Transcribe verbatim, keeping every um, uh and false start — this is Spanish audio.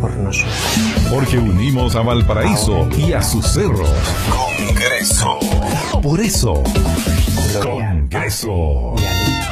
por nosotros. Porque unimos a Valparaíso y a sus cerros. Congreso. Por eso, Congreso.